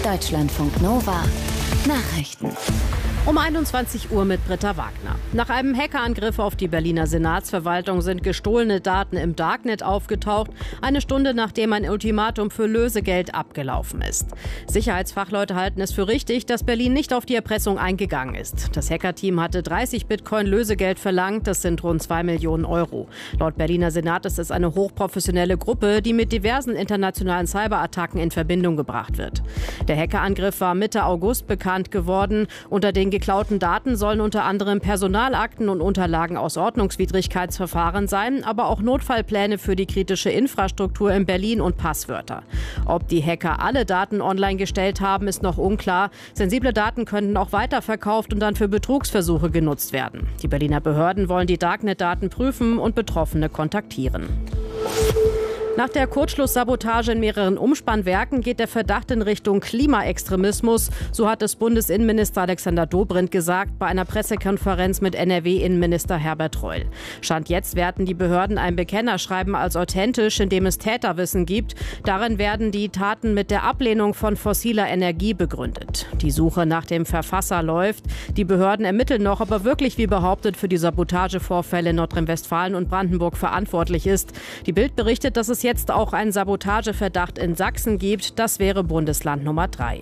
Deutschlandfunk Nova Nachrichten. Um 21 Uhr mit Britta Wagner. Nach einem Hackerangriff auf die Berliner Senatsverwaltung sind gestohlene Daten im Darknet aufgetaucht, eine Stunde nachdem ein Ultimatum für Lösegeld abgelaufen ist. Sicherheitsfachleute halten es für richtig, dass Berlin nicht auf die Erpressung eingegangen ist. Das Hackerteam hatte 30 Bitcoin Lösegeld verlangt, das sind rund 2 Millionen Euro. Laut Berliner Senat ist es eine hochprofessionelle Gruppe, die mit diversen internationalen Cyberattacken in Verbindung gebracht wird. Der Hackerangriff war Mitte August bekannt geworden. Unter den geklauten Daten sollen unter anderem Personalakten und Unterlagen aus Ordnungswidrigkeitsverfahren sein, aber auch Notfallpläne für die kritische Infrastruktur in Berlin und Passwörter. Ob die Hacker alle Daten online gestellt haben, ist noch unklar. Sensible Daten könnten auch weiterverkauft und dann für Betrugsversuche genutzt werden. Die Berliner Behörden wollen die Darknet-Daten prüfen und Betroffene kontaktieren. Nach der Kurzschlusssabotage in mehreren Umspannwerken geht der Verdacht in Richtung Klimaextremismus. So hat es Bundesinnenminister Alexander Dobrindt gesagt bei einer Pressekonferenz mit NRW-Innenminister Herbert Reul. Stand jetzt werten die Behörden ein Bekennerschreiben als authentisch, in dem es Täterwissen gibt. Darin werden die Taten mit der Ablehnung von fossiler Energie begründet. Die Suche nach dem Verfasser läuft. Die Behörden ermitteln noch, ob er wirklich wie behauptet für die Sabotagevorfälle in Nordrhein-Westfalen und Brandenburg verantwortlich ist. Die Bild berichtet, dass es jetzt auch einen Sabotageverdacht in Sachsen gibt. Das wäre Bundesland Nummer 3.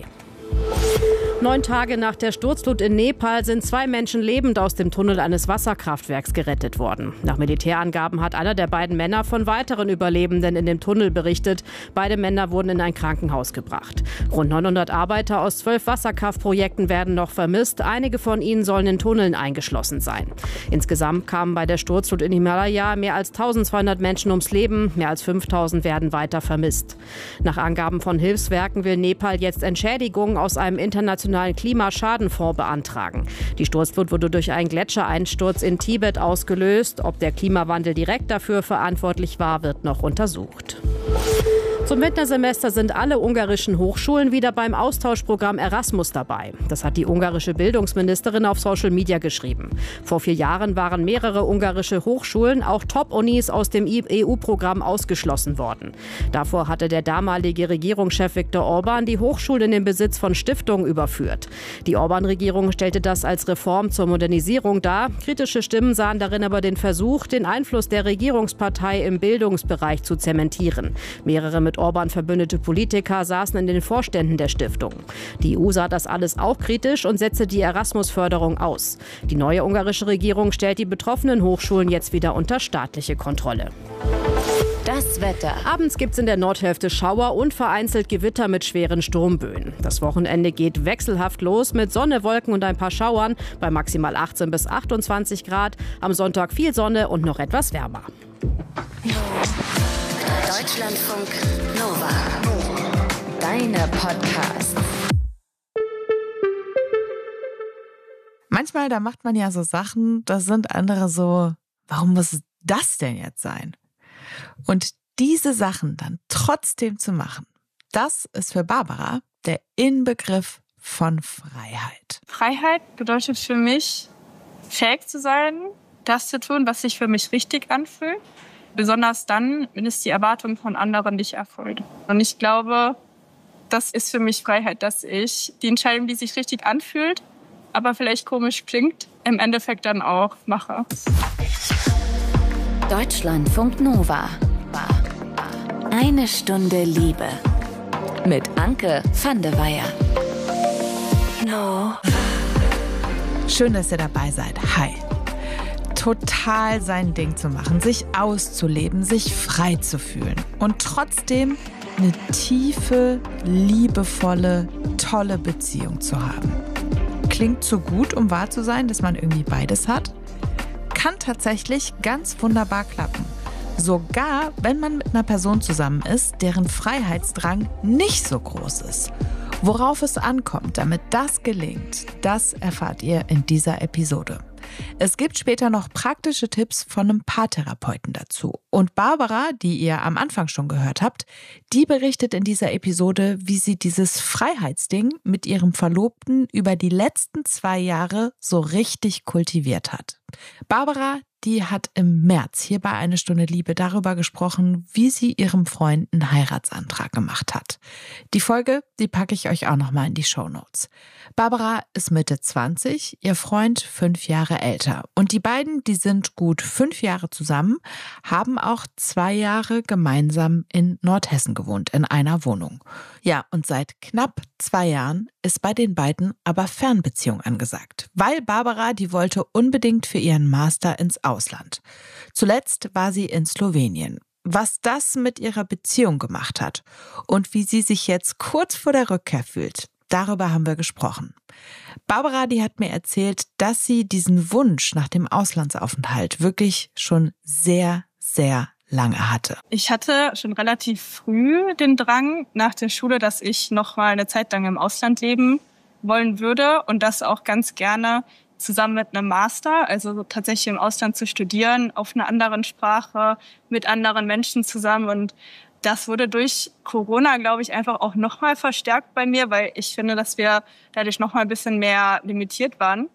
9 Tage nach der Sturzflut in Nepal sind 2 Menschen lebend aus dem Tunnel eines Wasserkraftwerks gerettet worden. Nach Militärangaben hat einer der beiden Männer von weiteren Überlebenden in dem Tunnel berichtet. Beide Männer wurden in ein Krankenhaus gebracht. Rund 900 Arbeiter aus 12 Wasserkraftprojekten werden noch vermisst. Einige von ihnen sollen in Tunneln eingeschlossen sein. Insgesamt kamen bei der Sturzflut in Himalaya mehr als 1200 Menschen ums Leben. Mehr als 5000 werden weiter vermisst. Nach Angaben von Hilfswerken will Nepal jetzt Entschädigungen aus einem internationalen Klimaschadenfonds beantragen. Die Sturzflut wurde durch einen Gletschereinsturz in Tibet ausgelöst. Ob der Klimawandel direkt dafür verantwortlich war, wird noch untersucht. Zum Wintersemester sind alle ungarischen Hochschulen wieder beim Austauschprogramm Erasmus dabei. Das hat die ungarische Bildungsministerin auf Social Media geschrieben. Vor 4 Jahren waren mehrere ungarische Hochschulen, auch Top-Unis aus dem EU-Programm ausgeschlossen worden. Davor hatte der damalige Regierungschef Viktor Orban die Hochschulen in den Besitz von Stiftungen überführt. Die Orban-Regierung stellte das als Reform zur Modernisierung dar. Kritische Stimmen sahen darin aber den Versuch, den Einfluss der Regierungspartei im Bildungsbereich zu zementieren. Mehrere mit Orban verbündete Politiker saßen in den Vorständen der Stiftung. Die EU sah das alles auch kritisch und setzte die Erasmus-Förderung aus. Die neue ungarische Regierung stellt die betroffenen Hochschulen jetzt wieder unter staatliche Kontrolle. Das Wetter. Abends gibt es in der Nordhälfte Schauer und vereinzelt Gewitter mit schweren Sturmböen. Das Wochenende geht wechselhaft los mit Sonne, Wolken und ein paar Schauern bei maximal 18 bis 28 Grad. Am Sonntag viel Sonne und noch etwas wärmer. Deutschlandfunk Nova. Deine Podcasts. Manchmal, da macht man ja so Sachen, da sind andere so, warum muss das denn jetzt sein? Und diese Sachen dann trotzdem zu machen, das ist für Barbara der Inbegriff von Freiheit. Freiheit bedeutet für mich, fähig zu sein, das zu tun, was sich für mich richtig anfühlt. Besonders dann, wenn es die Erwartungen von anderen nicht erfüllt. Und ich glaube, das ist für mich Freiheit, dass ich die Entscheidung, die sich richtig anfühlt, aber vielleicht komisch klingt, im Endeffekt dann auch mache. Deutschlandfunk Nova. Eine Stunde Liebe. Mit Anke van de Weyer. Schön, dass ihr dabei seid. Hi. Total sein Ding zu machen, sich auszuleben, sich frei zu fühlen und trotzdem eine tiefe, liebevolle, tolle Beziehung zu haben. Klingt so gut, um wahr zu sein, dass man irgendwie beides hat? Kann tatsächlich ganz wunderbar klappen. Sogar, wenn man mit einer Person zusammen ist, deren Freiheitsdrang nicht so groß ist. Worauf es ankommt, damit das gelingt, das erfahrt ihr in dieser Episode. Es gibt später noch praktische Tipps von einem Paartherapeuten dazu. Und Barbara, die ihr am Anfang schon gehört habt, die berichtet in dieser Episode, wie sie dieses Freiheitsding mit ihrem Verlobten über die letzten 2 Jahre so richtig kultiviert hat. Barbara, die hat im März hier bei Eine Stunde Liebe darüber gesprochen, wie sie ihrem Freund einen Heiratsantrag gemacht hat. Die Folge, die packe ich euch auch nochmal in die Shownotes. Barbara ist Mitte 20, ihr Freund 5 Jahre älter. Und die beiden, die sind gut 5 Jahre zusammen, haben auch 2 Jahre gemeinsam in Nordhessen gewohnt, in einer Wohnung. Ja, und seit knapp 2 Jahren ist bei den beiden aber Fernbeziehung angesagt. Weil Barbara, die wollte unbedingt für ihren Master ins Ausland. Zuletzt war sie in Slowenien. Was das mit ihrer Beziehung gemacht hat und wie sie sich jetzt kurz vor der Rückkehr fühlt, darüber haben wir gesprochen. Barbara, die hat mir erzählt, dass sie diesen Wunsch nach dem Auslandsaufenthalt wirklich schon sehr, sehr lange hatte. Ich hatte schon relativ früh den Drang nach der Schule, dass ich noch mal eine Zeit lang im Ausland leben wollen würde und das auch ganz gerne zusammen mit einem Master, also tatsächlich im Ausland zu studieren, auf einer anderen Sprache, mit anderen Menschen zusammen. Und das wurde durch Corona, glaube ich, einfach auch nochmal verstärkt bei mir, weil ich finde, dass wir dadurch nochmal ein bisschen mehr limitiert waren.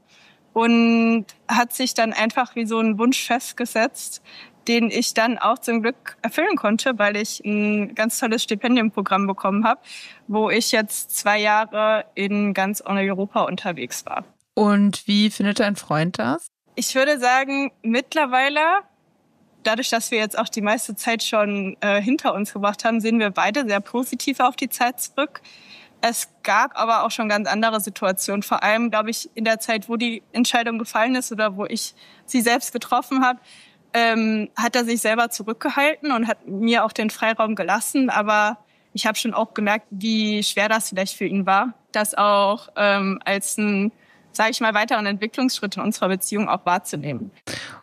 Und hat sich dann einfach wie so ein Wunsch festgesetzt, den ich dann auch zum Glück erfüllen konnte, weil ich ein ganz tolles Stipendienprogramm bekommen habe, wo ich jetzt 2 Jahre in ganz Europa unterwegs war. Und wie findet dein Freund das? Ich würde sagen, mittlerweile, dadurch, dass wir jetzt auch die meiste Zeit schon hinter uns gebracht haben, sehen wir beide sehr positiv auf die Zeit zurück. Es gab aber auch schon ganz andere Situationen, vor allem, glaube ich, in der Zeit, wo die Entscheidung gefallen ist oder wo ich sie selbst getroffen habe, hat er sich selber zurückgehalten und hat mir auch den Freiraum gelassen. Aber ich habe schon auch gemerkt, wie schwer das vielleicht für ihn war, das auch als ein, sage ich mal, weiteren Entwicklungsschritt in unserer Beziehung auch wahrzunehmen.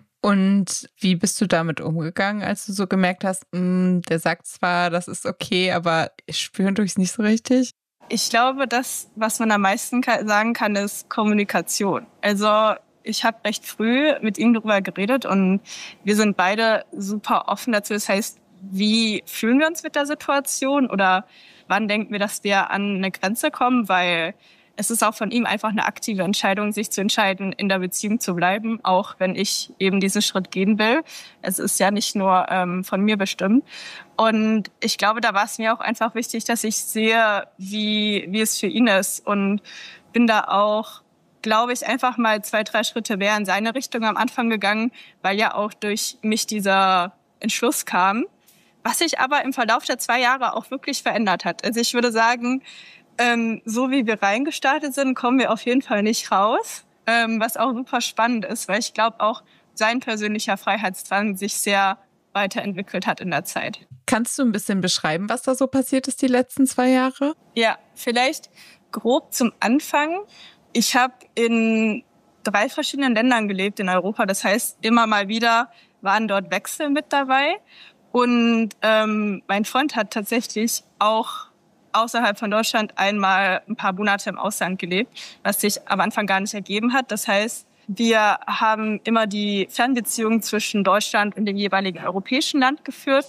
Und wie bist du damit umgegangen, als du so gemerkt hast, der sagt zwar, das ist okay, aber spüren tue ich es nicht so richtig? Ich glaube, das, was man am meisten sagen kann, ist Kommunikation. Also ich habe recht früh mit ihm darüber geredet und wir sind beide super offen dazu. Das heißt, wie fühlen wir uns mit der Situation oder wann denken wir, dass wir an eine Grenze kommen, weil es ist auch von ihm einfach eine aktive Entscheidung, sich zu entscheiden, in der Beziehung zu bleiben, auch wenn ich eben diesen Schritt gehen will. Es ist ja nicht nur von mir bestimmt. Und ich glaube, da war es mir auch einfach wichtig, dass ich sehe, wie es für ihn ist. Und bin da auch, glaube ich, einfach mal 2, 3 Schritte mehr in seine Richtung am Anfang gegangen, weil ja auch durch mich dieser Entschluss kam, was sich aber im Verlauf der 2 Jahre auch wirklich verändert hat. Also ich würde sagen, so wie wir reingestartet sind, kommen wir auf jeden Fall nicht raus, was auch super spannend ist, weil ich glaube auch sein persönlicher Freiheitsdrang sich sehr weiterentwickelt hat in der Zeit. Kannst du ein bisschen beschreiben, was da so passiert ist die letzten 2 Jahre? Ja, vielleicht grob zum Anfang. Ich habe in 3 verschiedenen Ländern gelebt in Europa. Das heißt, immer mal wieder waren dort Wechsel mit dabei. Und mein Freund hat tatsächlich auch außerhalb von Deutschland einmal ein paar Monate im Ausland gelebt, was sich am Anfang gar nicht ergeben hat. Das heißt, wir haben immer die Fernbeziehungen zwischen Deutschland und dem jeweiligen europäischen Land geführt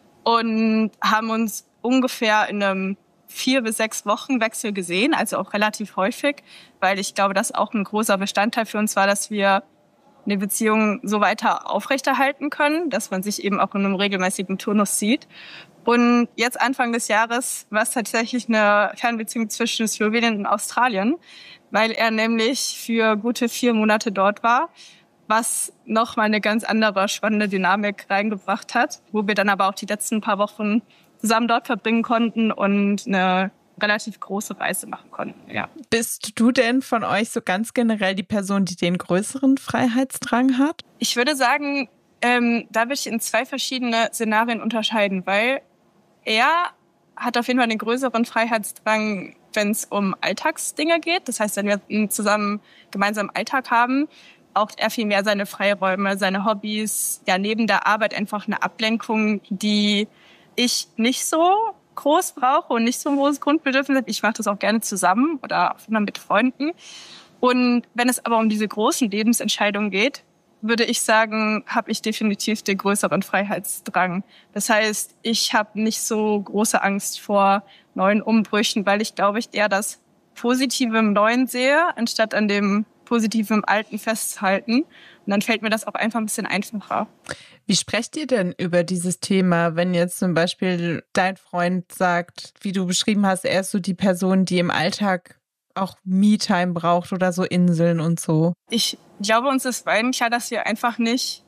und haben uns ungefähr in einem 4 bis 6 Wochen Wechsel gesehen, also auch relativ häufig, weil ich glaube, dass auch ein großer Bestandteil für uns war, dass wir eine Beziehung so weiter aufrechterhalten können, dass man sich eben auch in einem regelmäßigen Turnus sieht. Und jetzt Anfang des Jahres war es tatsächlich eine Fernbeziehung zwischen Slowenien und Australien, weil er nämlich für gute 4 Monate dort war, was nochmal eine ganz andere spannende Dynamik reingebracht hat, wo wir dann aber auch die letzten paar Wochen zusammen dort verbringen konnten und eine relativ große Reise machen konnten. Ja. Bist du denn von euch so ganz generell die Person, die den größeren Freiheitsdrang hat? Ich würde sagen, da würde ich in 2 verschiedene Szenarien unterscheiden, weil er hat auf jeden Fall den größeren Freiheitsdrang, wenn es um Alltagsdinge geht. Das heißt, wenn wir zusammen gemeinsam Alltag haben, braucht er viel mehr seine Freiräume, seine Hobbys, ja neben der Arbeit einfach eine Ablenkung, die ich nicht so groß brauche und nicht so ein großes Grundbedürfnis habe. Ich mache das auch gerne zusammen oder mit Freunden. Und wenn es aber um diese großen Lebensentscheidungen geht, würde ich sagen, habe ich definitiv den größeren Freiheitsdrang. Das heißt, ich habe nicht so große Angst vor neuen Umbrüchen, weil ich glaube, ich eher das Positive im Neuen sehe, anstatt an dem positiv im Alten festhalten. Und dann fällt mir das auch einfach ein bisschen einfacher. Wie sprecht ihr denn über dieses Thema, wenn jetzt zum Beispiel dein Freund sagt, wie du beschrieben hast, er ist so die Person, die im Alltag auch Me-Time braucht oder so Inseln und so? Ich glaube, uns ist beiden klar, dass wir einfach nicht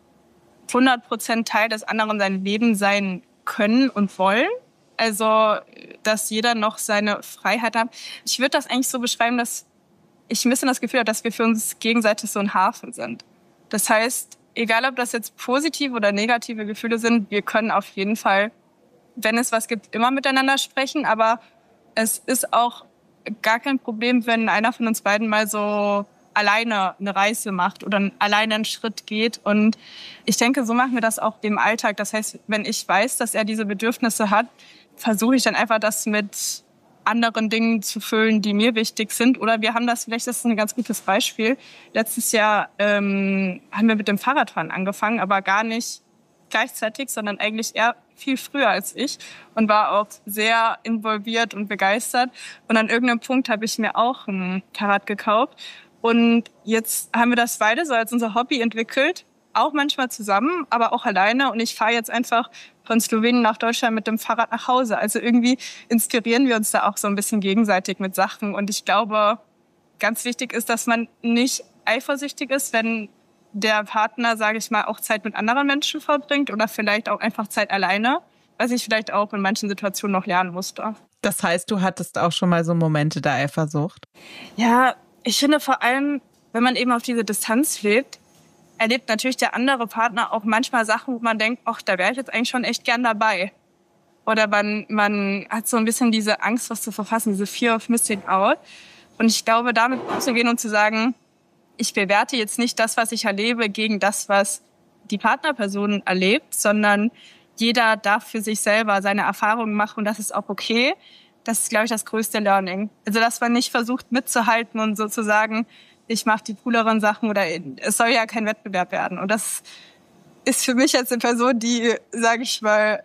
100% Teil des anderen sein Leben sein können und wollen. Also, dass jeder noch seine Freiheit hat. Ich würde das eigentlich so beschreiben, dass ich ein bisschen das Gefühl habe, dass wir für uns gegenseitig so ein Hafen sind. Das heißt, egal ob das jetzt positive oder negative Gefühle sind, wir können auf jeden Fall, wenn es was gibt, immer miteinander sprechen. Aber es ist auch gar kein Problem, wenn einer von uns beiden mal so alleine eine Reise macht oder alleine einen Schritt geht. Und ich denke, so machen wir das auch im Alltag. Das heißt, wenn ich weiß, dass er diese Bedürfnisse hat, versuche ich dann einfach, das mit anderen Dingen zu füllen, die mir wichtig sind. Oder wir haben das, vielleicht ist das ein ganz gutes Beispiel. Letztes Jahr haben wir mit dem Fahrradfahren angefangen, aber gar nicht gleichzeitig, sondern eigentlich eher viel früher als ich und war auch sehr involviert und begeistert. Und an irgendeinem Punkt habe ich mir auch ein Fahrrad gekauft. Und jetzt haben wir das beide so als unser Hobby entwickelt, auch manchmal zusammen, aber auch alleine. Und ich fahre jetzt einfach von Slowenien nach Deutschland mit dem Fahrrad nach Hause. Also irgendwie inspirieren wir uns da auch so ein bisschen gegenseitig mit Sachen. Und ich glaube, ganz wichtig ist, dass man nicht eifersüchtig ist, wenn der Partner, sage ich mal, auch Zeit mit anderen Menschen verbringt oder vielleicht auch einfach Zeit alleine, was ich vielleicht auch in manchen Situationen noch lernen musste. Das heißt, du hattest auch schon mal so Momente der Eifersucht? Ja, ich finde vor allem, wenn man eben auf diese Distanz lebt, erlebt natürlich der andere Partner auch manchmal Sachen, wo man denkt, ach, da wäre ich jetzt eigentlich schon echt gern dabei. Oder man hat so ein bisschen diese Angst, was zu verpassen, diese Fear of Missing Out. Und ich glaube, damit umzugehen und zu sagen, ich bewerte jetzt nicht das, was ich erlebe, gegen das, was die Partnerperson erlebt, sondern jeder darf für sich selber seine Erfahrungen machen und das ist auch okay. Das ist, glaube ich, das größte Learning. Also, dass man nicht versucht mitzuhalten und sozusagen, ich mache die cooleren Sachen oder es soll ja kein Wettbewerb werden. Und das ist für mich jetzt eine Person, die, sage ich mal,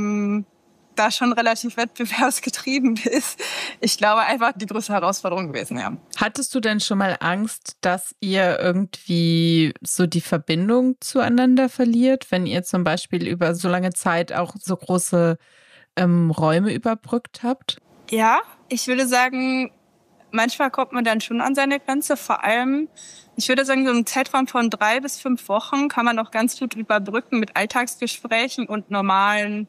da schon relativ wettbewerbsgetrieben ist. Ich glaube, einfach die größte Herausforderung gewesen, ja. Hattest du denn schon mal Angst, dass ihr irgendwie so die Verbindung zueinander verliert, wenn ihr zum Beispiel über so lange Zeit auch so große Räume überbrückt habt? Ja, ich würde sagen, manchmal kommt man dann schon an seine Grenze. Vor allem, ich würde sagen, so im Zeitraum von 3 bis 5 Wochen kann man auch ganz gut überbrücken mit Alltagsgesprächen und normalen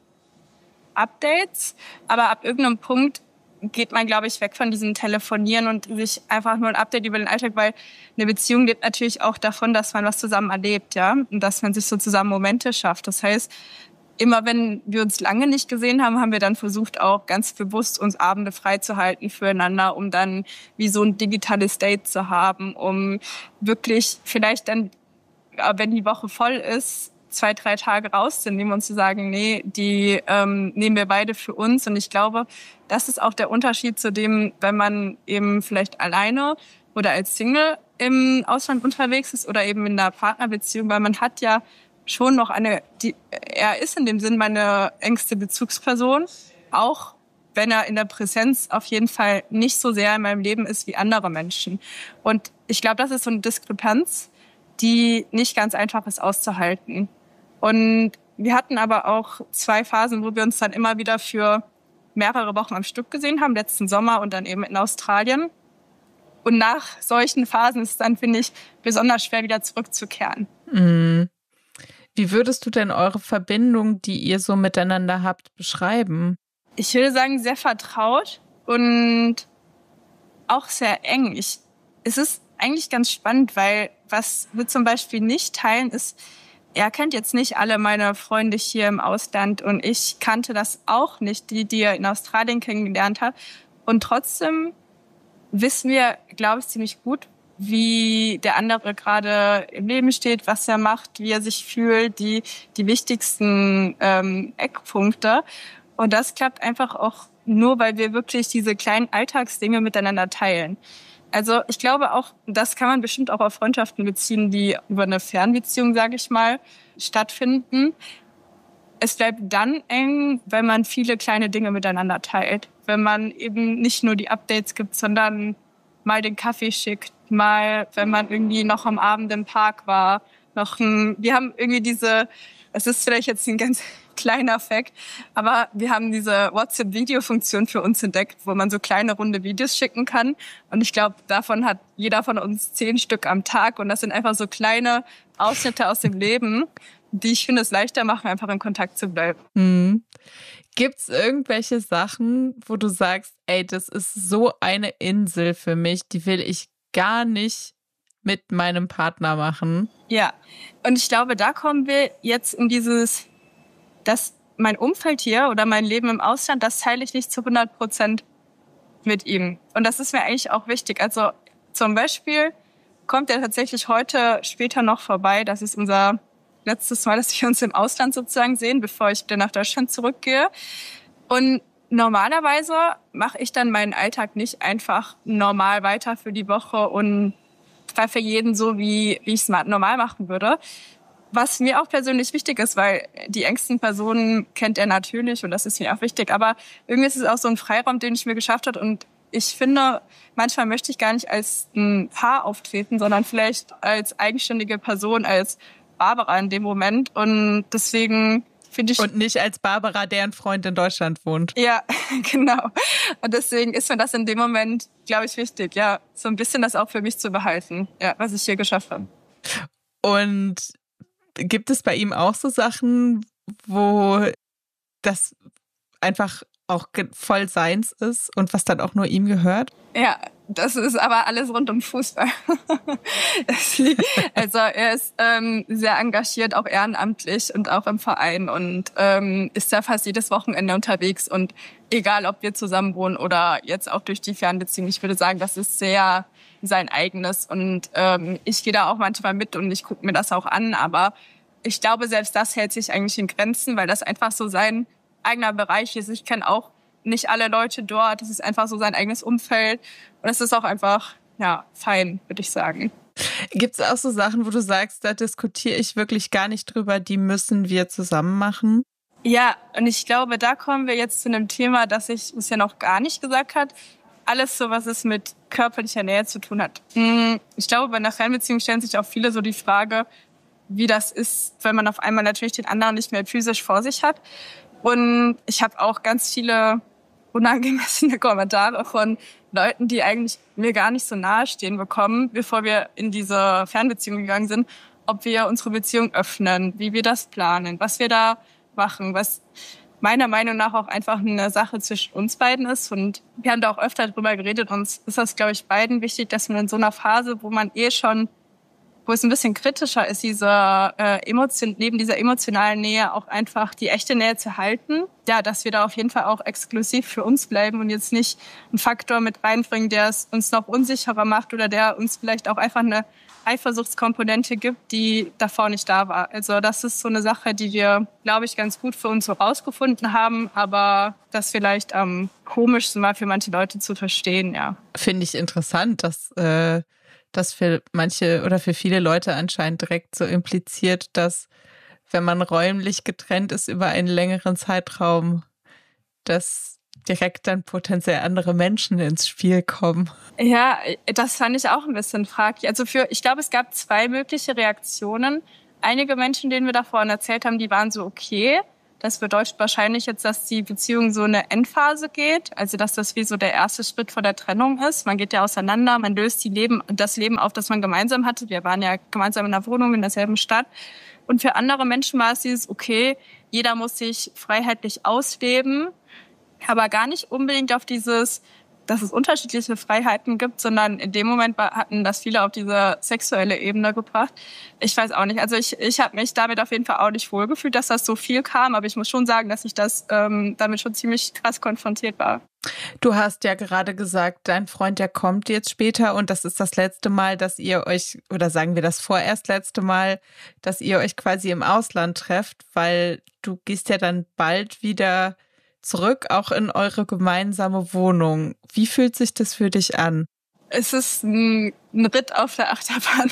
Updates. Aber ab irgendeinem Punkt geht man, glaube ich, weg von diesem Telefonieren und sich einfach nur ein Update über den Alltag, weil eine Beziehung lebt natürlich auch davon, dass man was zusammen erlebt, ja, und dass man sich so zusammen Momente schafft. Das heißt, immer wenn wir uns lange nicht gesehen haben, haben wir dann versucht, auch ganz bewusst uns Abende freizuhalten füreinander, um dann wie so ein digitales Date zu haben, um wirklich vielleicht dann, wenn die Woche voll ist, 2, 3 Tage rauszunehmen und zu sagen, nee, die nehmen wir beide für uns. Und ich glaube, das ist auch der Unterschied zu dem, wenn man eben vielleicht alleine oder als Single im Ausland unterwegs ist oder eben in einer Partnerbeziehung, weil man hat ja schon noch er ist in dem Sinn meine engste Bezugsperson, auch wenn er in der Präsenz auf jeden Fall nicht so sehr in meinem Leben ist wie andere Menschen. Und ich glaube, das ist so eine Diskrepanz, die nicht ganz einfach ist auszuhalten. Und wir hatten aber auch 2 Phasen, wo wir uns dann immer wieder für mehrere Wochen am Stück gesehen haben, letzten Sommer und dann eben in Australien. Und nach solchen Phasen ist es dann, finde ich, besonders schwer, wieder zurückzukehren. Mhm. Wie würdest du denn eure Verbindung, die ihr so miteinander habt, beschreiben? Ich würde sagen, sehr vertraut und auch sehr eng. Es ist eigentlich ganz spannend, weil was wir zum Beispiel nicht teilen, ist, er kennt jetzt nicht alle meine Freunde hier im Ausland und ich kannte das auch nicht, die er in Australien kennengelernt hat. Und trotzdem wissen wir, glaube ich, ziemlich gut, wie der andere gerade im Leben steht, was er macht, wie er sich fühlt, die wichtigsten Eckpunkte. Und das klappt einfach auch nur, weil wir wirklich diese kleinen Alltagsdinge miteinander teilen. Also ich glaube auch, das kann man bestimmt auch auf Freundschaften beziehen, die über eine Fernbeziehung, sage ich mal, stattfinden. Es bleibt dann eng, wenn man viele kleine Dinge miteinander teilt. Wenn man eben nicht nur die Updates gibt, sondern mal den Kaffee schickt, mal, wenn man irgendwie noch am Abend im Park war, wir haben irgendwie es ist vielleicht jetzt ein ganz kleiner Fact, aber wir haben diese WhatsApp-Video-Funktion für uns entdeckt, wo man so kleine, runde Videos schicken kann. Und ich glaube, davon hat jeder von uns 10 Stück am Tag. Und das sind einfach so kleine Ausschnitte aus dem Leben, die ich finde, es leichter machen, einfach in Kontakt zu bleiben. Mhm. Gibt's irgendwelche Sachen, wo du sagst, ey, das ist so eine Insel für mich, die will ich gar nicht mit meinem Partner machen? Ja, und ich glaube, da kommen wir jetzt in dass mein Umfeld hier oder mein Leben im Ausland, das teile ich nicht zu 100% mit ihm. Und das ist mir eigentlich auch wichtig. Also zum Beispiel kommt er tatsächlich heute später noch vorbei. Das ist unser letztes Mal, dass wir uns im Ausland sozusagen sehen, bevor ich wieder nach Deutschland zurückgehe. Und normalerweise mache ich dann meinen Alltag nicht einfach normal weiter für die Woche und treffe jeden so, wie ich es normal machen würde. Was mir auch persönlich wichtig ist, weil die engsten Personen kennt er natürlich und das ist mir auch wichtig. Aber irgendwie ist es auch so ein Freiraum, den ich mir geschafft habe. Und ich finde, manchmal möchte ich gar nicht als ein Paar auftreten, sondern vielleicht als eigenständige Person, als Barbara in dem Moment. Und deswegen finde ich... Und nicht als Barbara, deren Freund in Deutschland wohnt. Ja, genau. Und deswegen ist mir das in dem Moment, glaube ich, wichtig, ja, so ein bisschen das auch für mich zu behalten, ja, was ich hier geschafft habe. Und gibt es bei ihm auch so Sachen, wo das einfach auch voll seins ist und was dann auch nur ihm gehört? Ja, das ist aber alles rund um Fußball. Also er ist sehr engagiert, auch ehrenamtlich und auch im Verein und ist da fast jedes Wochenende unterwegs. Und egal, ob wir zusammen wohnen oder jetzt auch durch die Fernbeziehung, ich würde sagen, das ist sehr sein eigenes. Und ich gehe da auch manchmal mit und ich gucke mir das auch an. Aber ich glaube, selbst das hält sich eigentlich in Grenzen, weil das einfach so sein eigener Bereich ist. Ich kenne auch nicht alle Leute dort. Es ist einfach so sein eigenes Umfeld. Und es ist auch einfach, ja, fein, würde ich sagen. Gibt es auch so Sachen, wo du sagst, da diskutiere ich wirklich gar nicht drüber, die müssen wir zusammen machen? Ja, und ich glaube, da kommen wir jetzt zu einem Thema, das ich bisher noch gar nicht gesagt habe. Alles so, was es mit körperlicher Nähe zu tun hat. Ich glaube, bei einer Fernbeziehung stellen sich auch viele so die Frage, wie das ist, wenn man auf einmal natürlich den anderen nicht mehr physisch vor sich hat. Und ich habe auch ganz viele unangemessene Kommentare von Leuten, die eigentlich mir gar nicht so nahe stehen, bekommen, bevor wir in diese Fernbeziehung gegangen sind, ob wir unsere Beziehung öffnen, wie wir das planen, was wir da machen, was meiner Meinung nach auch einfach eine Sache zwischen uns beiden ist. Und wir haben da auch öfter drüber geredet. Uns ist das, glaube ich, beiden wichtig, dass man in so einer Phase, wo es ein bisschen kritischer ist, neben dieser emotionalen Nähe auch einfach die echte Nähe zu halten. Ja, dass wir da auf jeden Fall auch exklusiv für uns bleiben und jetzt nicht einen Faktor mit reinbringen, der es uns noch unsicherer macht oder der uns vielleicht auch einfach eine Eifersuchtskomponente gibt, die davor nicht da war. Also das ist so eine Sache, die wir, glaube ich, ganz gut für uns so rausgefunden haben, aber das vielleicht am komischsten war für manche Leute zu verstehen, ja. Finde ich interessant, dass das für manche oder für viele Leute anscheinend direkt so impliziert, dass wenn man räumlich getrennt ist über einen längeren Zeitraum, dass direkt dann potenziell andere Menschen ins Spiel kommen. Ja, das fand ich auch ein bisschen fraglich. Also ich glaube, es gab 2 mögliche Reaktionen. Einige Menschen, denen wir da vorhin erzählt haben, die waren so okay. Das bedeutet wahrscheinlich jetzt, dass die Beziehung so eine Endphase geht. Also, dass das wie so der erste Schritt vor der Trennung ist. Man geht ja auseinander, man löst das Leben auf, das man gemeinsam hatte. Wir waren ja gemeinsam in der Wohnung in derselben Stadt. Und für andere Menschen war es dieses, okay, jeder muss sich freiheitlich ausleben, aber gar nicht unbedingt auf dieses, dass es unterschiedliche Freiheiten gibt, sondern in dem Moment hatten das viele auf diese sexuelle Ebene gebracht. Ich weiß auch nicht. Also ich habe mich damit auf jeden Fall auch nicht wohlgefühlt, dass das so viel kam, aber ich muss schon sagen, dass ich damit schon ziemlich krass konfrontiert war. Du hast ja gerade gesagt, dein Freund, der kommt jetzt später und das ist das letzte Mal, dass ihr euch, oder sagen wir das vorerst letzte Mal, dass ihr euch quasi im Ausland trefft, weil du gehst ja dann bald wieder zurück, auch in eure gemeinsame Wohnung. Wie fühlt sich das für dich an? Es ist ein Ritt auf der Achterbahn.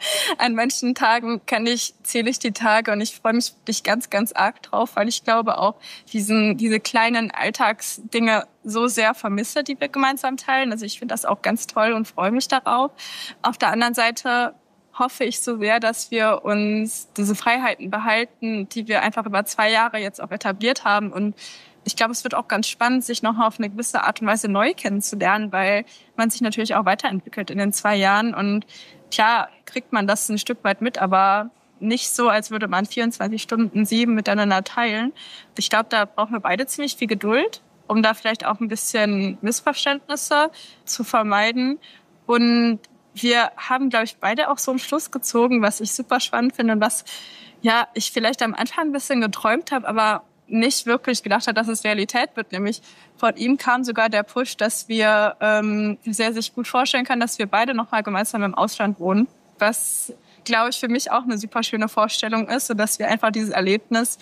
An manchen Tagen zähle ich die Tage und ich freue mich wirklich ganz, ganz arg drauf, weil ich glaube auch diese kleinen Alltagsdinge so sehr vermisse, die wir gemeinsam teilen. Also ich finde das auch ganz toll und freue mich darauf. Auf der anderen Seite hoffe ich so sehr, dass wir uns diese Freiheiten behalten, die wir einfach über 2 Jahre jetzt auch etabliert haben. Und ich glaube, es wird auch ganz spannend, sich noch auf eine gewisse Art und Weise neu kennenzulernen, weil man sich natürlich auch weiterentwickelt in den 2 Jahren. Und klar kriegt man das ein Stück weit mit, aber nicht so, als würde man 24 Stunden 7 miteinander teilen. Ich glaube, da brauchen wir beide ziemlich viel Geduld, um da vielleicht auch ein bisschen Missverständnisse zu vermeiden. Und wir haben, glaube ich, beide auch so einen Schluss gezogen, was ich super spannend finde und was ich vielleicht am Anfang ein bisschen geträumt habe, aber nicht wirklich gedacht habe, dass es Realität wird. Nämlich von ihm kam sogar der Push, dass wir sehr sich gut vorstellen können, dass wir beide noch mal gemeinsam im Ausland wohnen. Was, glaube ich, für mich auch eine super schöne Vorstellung ist, sodass wir einfach dieses Erlebnis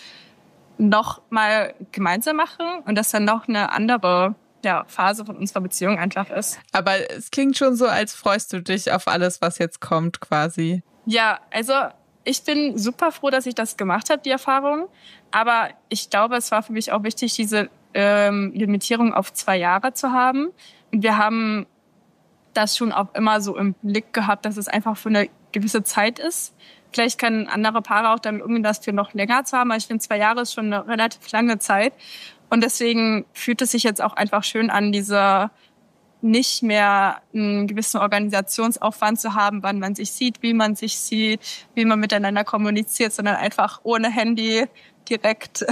noch mal gemeinsam machen und dass dann noch eine andere Phase von unserer Beziehung einfach ist. Aber es klingt schon so, als freust du dich auf alles, was jetzt kommt, quasi. Ja, also ich bin super froh, dass ich das gemacht habe, die Erfahrung. Aber ich glaube, es war für mich auch wichtig, diese Limitierung auf 2 Jahre zu haben. Und wir haben das schon auch immer so im Blick gehabt, dass es einfach für eine gewisse Zeit ist. Vielleicht können andere Paare auch damit umgehen, das für noch länger zu haben. Aber ich finde, 2 Jahre ist schon eine relativ lange Zeit. Und deswegen fühlt es sich jetzt auch einfach schön an, dieser nicht mehr einen gewissen Organisationsaufwand zu haben, wann man sich sieht, wie man sich sieht, wie man miteinander kommuniziert, sondern einfach ohne Handy direkt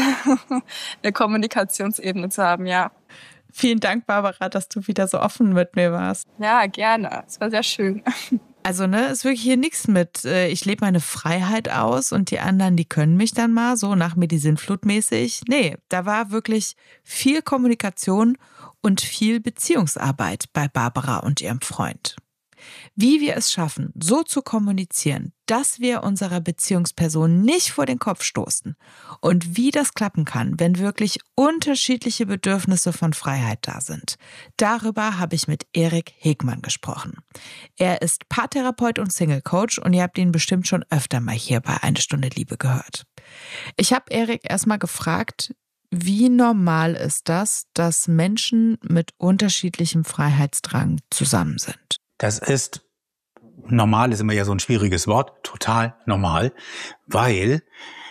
eine Kommunikationsebene zu haben, ja. Vielen Dank, Barbara, dass du wieder so offen mit mir warst. Ja, gerne. Es war sehr schön. Also, ist wirklich hier nichts mit, ich lebe meine Freiheit aus und die anderen, die können mich dann mal so nach mir die Sintflut mäßig. Nee, da war wirklich viel Kommunikation und viel Beziehungsarbeit bei Barbara und ihrem Freund. Wie wir es schaffen, so zu kommunizieren, dass wir unserer Beziehungsperson nicht vor den Kopf stoßen und wie das klappen kann, wenn wirklich unterschiedliche Bedürfnisse von Freiheit da sind. Darüber habe ich mit Erik Hegmann gesprochen. Er ist Paartherapeut und Single-Coach und ihr habt ihn bestimmt schon öfter mal hier bei Eine Stunde Liebe gehört. Ich habe Erik erstmal gefragt, wie normal ist das, dass Menschen mit unterschiedlichem Freiheitsdrang zusammen sind? Das ist, normal ist immer ja so ein schwieriges Wort, total normal, weil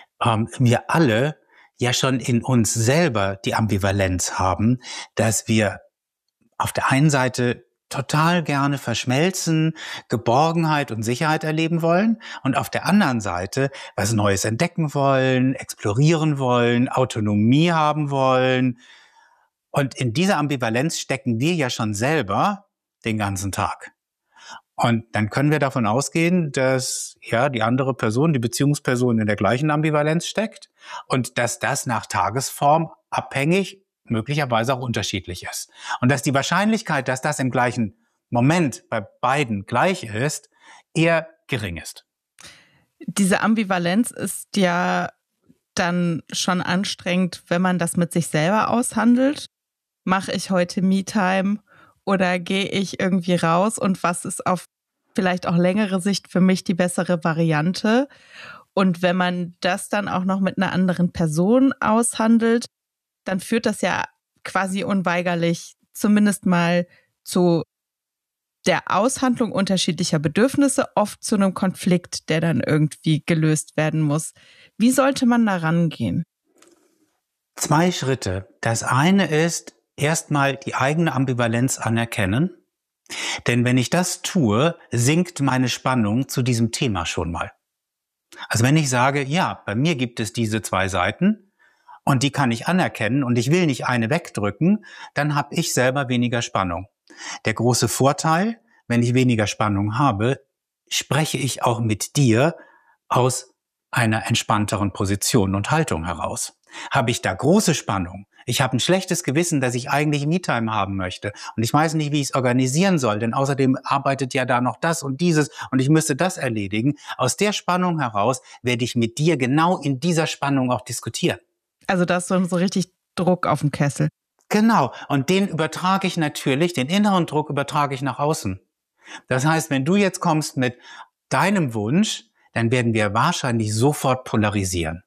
wir alle ja schon in uns selber die Ambivalenz haben, dass wir auf der einen Seite total gerne verschmelzen, Geborgenheit und Sicherheit erleben wollen und auf der anderen Seite was Neues entdecken wollen, explorieren wollen, Autonomie haben wollen. Und in dieser Ambivalenz stecken wir ja schon selber den ganzen Tag. Und dann können wir davon ausgehen, dass die andere Person, die Beziehungsperson in der gleichen Ambivalenz steckt und dass das nach Tagesform abhängig, möglicherweise auch unterschiedlich ist. Und dass die Wahrscheinlichkeit, dass das im gleichen Moment bei beiden gleich ist, eher gering ist. Diese Ambivalenz ist ja dann schon anstrengend, wenn man das mit sich selber aushandelt. Mache ich heute Me-Time? Oder gehe ich irgendwie raus und was ist auf vielleicht auch längere Sicht für mich die bessere Variante? Und wenn man das dann auch noch mit einer anderen Person aushandelt, dann führt das ja quasi unweigerlich zumindest mal zu der Aushandlung unterschiedlicher Bedürfnisse, oft zu einem Konflikt, der dann irgendwie gelöst werden muss. Wie sollte man da rangehen? 2 Schritte. Das eine ist, erstmal die eigene Ambivalenz anerkennen. Denn wenn ich das tue, sinkt meine Spannung zu diesem Thema schon mal. Also wenn ich sage, ja, bei mir gibt es diese 2 Seiten und die kann ich anerkennen und ich will nicht eine wegdrücken, dann habe ich selber weniger Spannung. Der große Vorteil, wenn ich weniger Spannung habe, spreche ich auch mit dir aus einer entspannteren Position und Haltung heraus. Habe ich da große Spannung, ich habe ein schlechtes Gewissen, dass ich eigentlich Me-Time haben möchte und ich weiß nicht, wie ich es organisieren soll, denn außerdem arbeitet ja da noch das und dieses und ich müsste das erledigen. Aus der Spannung heraus werde ich mit dir genau in dieser Spannung auch diskutieren. Also da ist so richtig Druck auf dem Kessel. Genau, und den übertrage ich natürlich, den inneren Druck übertrage ich nach außen. Das heißt, wenn du jetzt kommst mit deinem Wunsch, dann werden wir wahrscheinlich sofort polarisieren.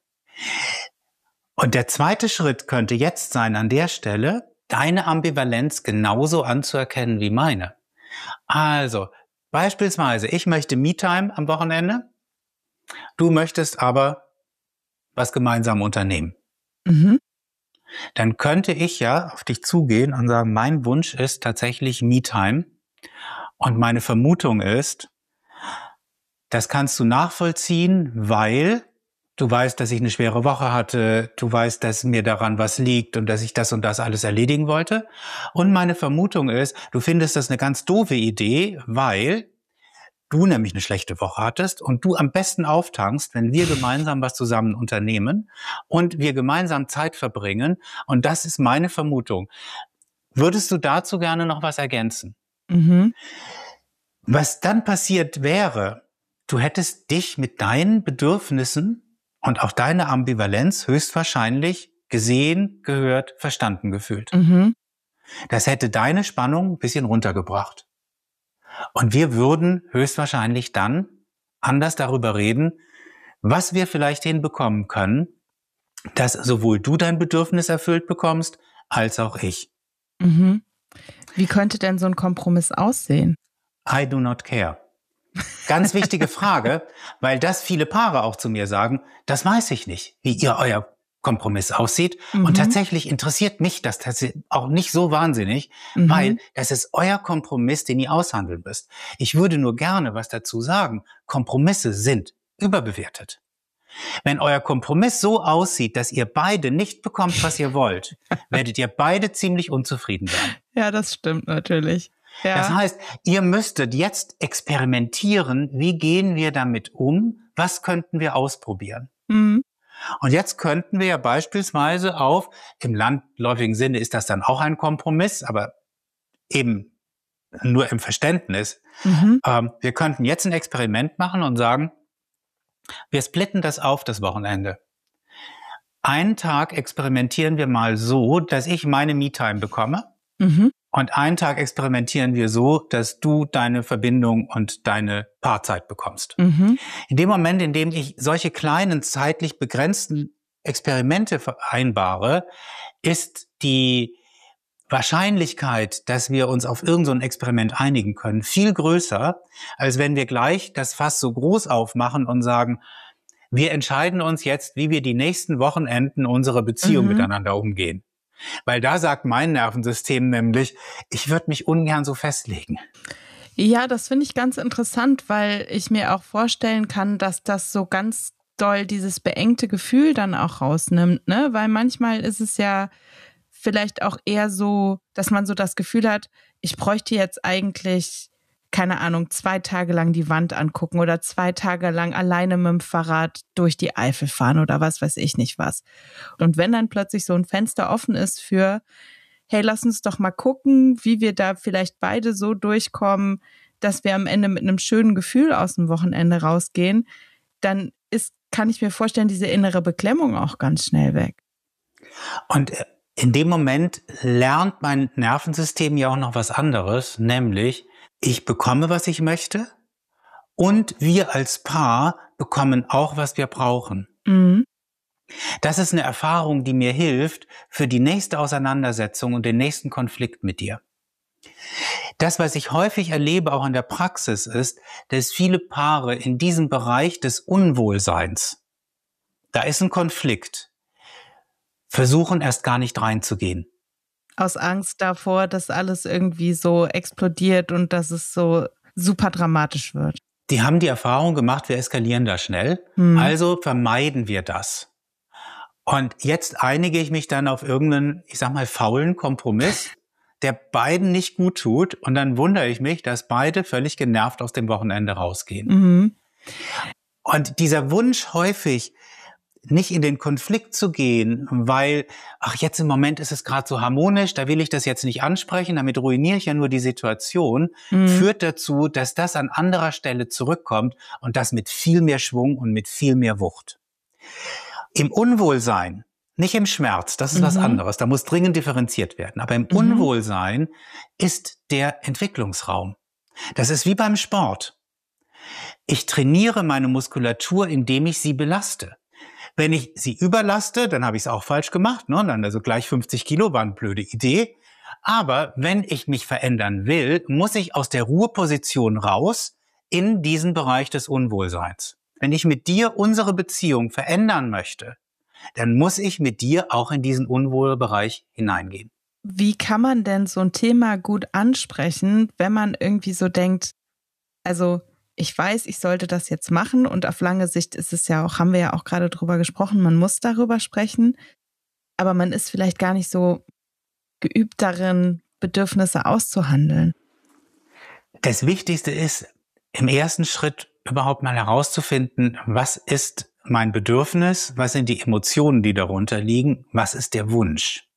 Und der zweite Schritt könnte jetzt sein, an der Stelle, deine Ambivalenz genauso anzuerkennen wie meine. Also, beispielsweise, ich möchte Me-Time am Wochenende, du möchtest aber was gemeinsam unternehmen. Mhm. Dann könnte ich ja auf dich zugehen und sagen, mein Wunsch ist tatsächlich Me-Time. Und meine Vermutung ist, das kannst du nachvollziehen, weil du weißt, dass ich eine schwere Woche hatte, du weißt, dass mir daran was liegt und dass ich das und das alles erledigen wollte. Und meine Vermutung ist, du findest das eine ganz doofe Idee, weil du nämlich eine schlechte Woche hattest und du am besten auftankst, wenn wir gemeinsam was zusammen unternehmen und wir gemeinsam Zeit verbringen. Und das ist meine Vermutung. Würdest du dazu gerne noch was ergänzen? Mhm. Was dann passiert wäre, du hättest dich mit deinen Bedürfnissen und auch deine Ambivalenz höchstwahrscheinlich gesehen, gehört, verstanden gefühlt. Mhm. Das hätte deine Spannung ein bisschen runtergebracht. Und wir würden höchstwahrscheinlich dann anders darüber reden, was wir vielleicht hinbekommen können, dass sowohl du dein Bedürfnis erfüllt bekommst, als auch ich. Mhm. Wie könnte denn so ein Kompromiss aussehen? I do not care. Ganz wichtige Frage, weil das viele Paare auch zu mir sagen, das weiß ich nicht, wie ihr euer Kompromiss aussieht. Und tatsächlich interessiert mich das auch nicht so wahnsinnig, weil das ist euer Kompromiss, den ihr aushandeln müsst. Ich würde nur gerne was dazu sagen. Kompromisse sind überbewertet. Wenn euer Kompromiss so aussieht, dass ihr beide nicht bekommt, was ihr wollt, werdet ihr beide ziemlich unzufrieden sein. Ja, das stimmt natürlich. Ja. Das heißt, ihr müsstet jetzt experimentieren, wie gehen wir damit um, was könnten wir ausprobieren. Mhm. Und jetzt könnten wir ja beispielsweise im landläufigen Sinne ist das dann auch ein Kompromiss, aber eben nur im Verständnis. Wir könnten jetzt ein Experiment machen und sagen, wir splitten das auf das Wochenende. Einen Tag experimentieren wir mal so, dass ich meine Me-Time bekomme. Und einen Tag experimentieren wir so, dass du deine Verbindung und deine Paarzeit bekommst. In dem Moment, in dem ich solche kleinen, zeitlich begrenzten Experimente vereinbare, ist die Wahrscheinlichkeit, dass wir uns auf irgend so ein Experiment einigen können, viel größer, als wenn wir gleich das Fass so groß aufmachen und sagen, wir entscheiden uns jetzt, wie wir die nächsten Wochenenden unserer Beziehung miteinander umgehen. Weil da sagt mein Nervensystem nämlich, ich würde mich ungern so festlegen. Ja, das finde ich ganz interessant, weil ich mir auch vorstellen kann, dass das so ganz doll dieses beengte Gefühl dann auch rausnimmt, ne? Weil manchmal ist es ja vielleicht auch eher so, dass man so das Gefühl hat, ich bräuchte jetzt eigentlich, keine Ahnung, 2 Tage lang die Wand angucken oder 2 Tage lang alleine mit dem Fahrrad durch die Eifel fahren oder was weiß ich nicht was. Und wenn dann plötzlich so ein Fenster offen ist für, hey, lass uns doch mal gucken, wie wir da vielleicht beide so durchkommen, dass wir am Ende mit einem schönen Gefühl aus dem Wochenende rausgehen, dann kann ich mir vorstellen, diese innere Beklemmung auch ganz schnell weg. Und in dem Moment lernt mein Nervensystem ja auch noch was anderes, nämlich ich bekomme, was ich möchte und wir als Paar bekommen auch, was wir brauchen. Das ist eine Erfahrung, die mir hilft für die nächste Auseinandersetzung und den nächsten Konflikt mit dir. Das, was ich häufig erlebe, auch in der Praxis, ist, dass viele Paare in diesem Bereich des Unwohlseins, da ist ein Konflikt, versuchen erst gar nicht reinzugehen. Aus Angst davor, dass alles irgendwie so explodiert und dass es so super dramatisch wird. Die haben die Erfahrung gemacht, wir eskalieren da schnell, also vermeiden wir das. Und jetzt einige ich mich dann auf irgendeinen, ich sag mal, faulen Kompromiss, der beiden nicht gut tut. Und dann wundere ich mich, dass beide völlig genervt aus dem Wochenende rausgehen. Und dieser Wunsch häufig, nicht in den Konflikt zu gehen, weil, jetzt im Moment ist es gerade so harmonisch, da will ich das jetzt nicht ansprechen, damit ruiniere ich ja nur die Situation, führt dazu, dass das an anderer Stelle zurückkommt und das mit viel mehr Schwung und mit viel mehr Wucht. Im Unwohlsein, nicht im Schmerz, das ist was anderes, da muss dringend differenziert werden, aber im Unwohlsein ist der Entwicklungsraum. Das ist wie beim Sport. Ich trainiere meine Muskulatur, indem ich sie belaste. Wenn ich sie überlaste, dann habe ich es auch falsch gemacht. Ne? Dann also gleich 50 Kilo war eine blöde Idee. Aber wenn ich mich verändern will, muss ich aus der Ruheposition raus in diesen Bereich des Unwohlseins. Wenn ich mit dir unsere Beziehung verändern möchte, dann muss ich mit dir auch in diesen Unwohlbereich hineingehen. Wie kann man denn so ein Thema gut ansprechen, wenn man irgendwie so denkt, also ich weiß, ich sollte das jetzt machen und auf lange Sicht ist es ja auch, haben wir ja auch gerade drüber gesprochen, man muss darüber sprechen, aber man ist vielleicht gar nicht so geübt darin, Bedürfnisse auszuhandeln. Das Wichtigste ist, im ersten Schritt überhaupt mal herauszufinden, was ist mein Bedürfnis, was sind die Emotionen, die darunter liegen, was ist der Wunsch.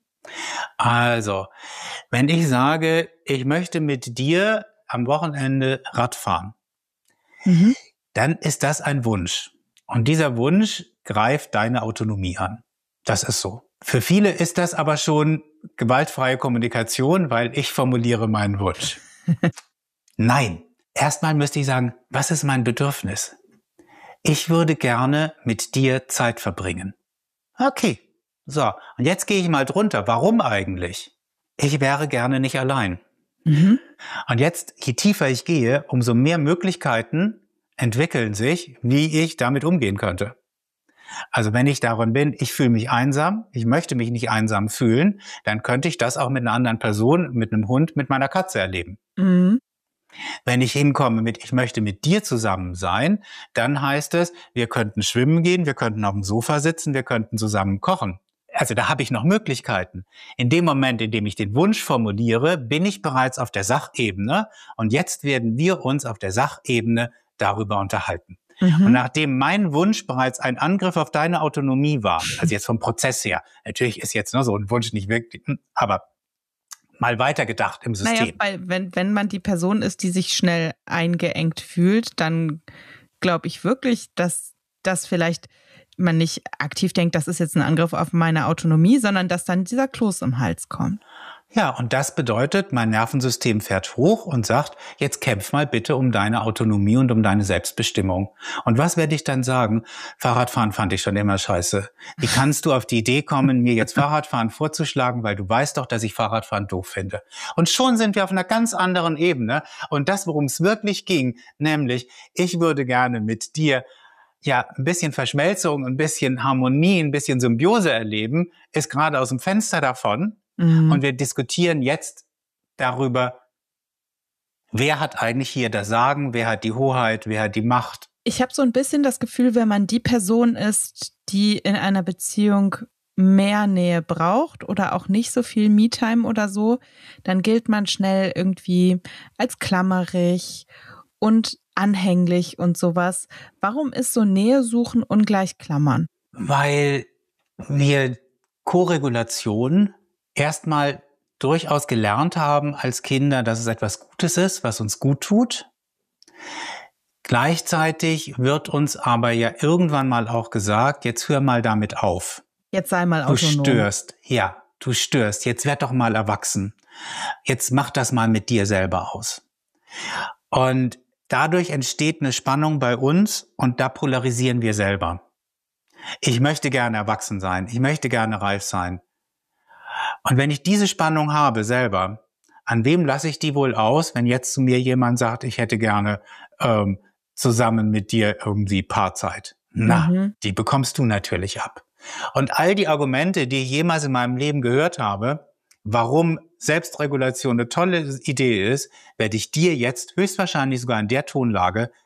Also, wenn ich sage, ich möchte mit dir am Wochenende Rad fahren, dann ist das ein Wunsch. Und dieser Wunsch greift deine Autonomie an. Das ist so. Für viele ist das aber schon gewaltfreie Kommunikation, weil ich formuliere meinen Wunsch. Nein, erstmal müsste ich sagen, was ist mein Bedürfnis? Ich würde gerne mit dir Zeit verbringen. Okay, so, und jetzt gehe ich mal drunter. Warum eigentlich? Ich wäre gerne nicht allein. Und jetzt, je tiefer ich gehe, umso mehr Möglichkeiten entwickeln sich, wie ich damit umgehen könnte. Also wenn ich darin bin, ich fühle mich einsam, ich möchte mich nicht einsam fühlen, dann könnte ich das auch mit einer anderen Person, mit einem Hund, mit meiner Katze erleben. Wenn ich hinkomme mit, ich möchte mit dir zusammen sein, dann heißt es, wir könnten schwimmen gehen, wir könnten auf dem Sofa sitzen, wir könnten zusammen kochen. Also da habe ich noch Möglichkeiten. In dem Moment, in dem ich den Wunsch formuliere, bin ich bereits auf der Sachebene und jetzt werden wir uns auf der Sachebene darüber unterhalten. Und nachdem mein Wunsch bereits ein Angriff auf deine Autonomie war, also jetzt vom Prozess her, natürlich ist jetzt so ein Wunsch nicht wirklich, aber mal weitergedacht im System. Naja, weil wenn man die Person ist, die sich schnell eingeengt fühlt, dann glaube ich wirklich, dass das vielleicht man nicht aktiv denkt, das ist jetzt ein Angriff auf meine Autonomie, sondern dass dann dieser Kloß im Hals kommt. Ja, und das bedeutet, mein Nervensystem fährt hoch und sagt, jetzt kämpf mal bitte um deine Autonomie und um deine Selbstbestimmung. Und was werde ich dann sagen? Fahrradfahren fand ich schon immer scheiße. Wie kannst du auf die Idee kommen, mir jetzt Fahrradfahren vorzuschlagen, weil du weißt doch, dass ich Fahrradfahren doof finde. Und schon sind wir auf einer ganz anderen Ebene. Und das, worum es wirklich ging, nämlich, ich würde gerne mit dir ein bisschen Verschmelzung, ein bisschen Harmonie, ein bisschen Symbiose erleben, ist gerade aus dem Fenster davon. Und wir diskutieren jetzt darüber, wer hat eigentlich hier das Sagen, wer hat die Hoheit, wer hat die Macht. Ich habe so ein bisschen das Gefühl, wenn man die Person ist, die in einer Beziehung mehr Nähe braucht oder auch nicht so viel Me-Time oder so, dann gilt man schnell irgendwie als klammerig und anhänglich und sowas. Warum ist so Nähe suchen ungleich Klammern? Weil wir Koregulation erstmal durchaus gelernt haben als Kinder, dass es etwas Gutes ist, was uns gut tut. Gleichzeitig wird uns aber ja irgendwann mal auch gesagt, jetzt hör mal damit auf. Jetzt sei mal autonom. Du störst. Jetzt werd doch mal erwachsen. Jetzt mach das mal mit dir selber aus. Und dadurch entsteht eine Spannung bei uns und da polarisieren wir selber. Ich möchte gerne erwachsen sein. Ich möchte gerne reif sein. Und wenn ich diese Spannung habe selber, an wem lasse ich die wohl aus, wenn jetzt zu mir jemand sagt, ich hätte gerne zusammen mit dir irgendwie Paarzeit? Die bekommst du natürlich ab. Und all die Argumente, die ich jemals in meinem Leben gehört habe, warum Selbstregulation eine tolle Idee ist, werde ich dir jetzt höchstwahrscheinlich sogar in der Tonlage